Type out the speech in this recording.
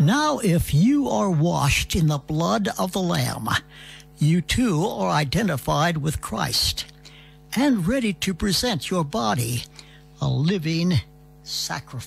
Now, if you are washed in the blood of the Lamb, you too are identified with Christ and ready to present your body a living sacrifice.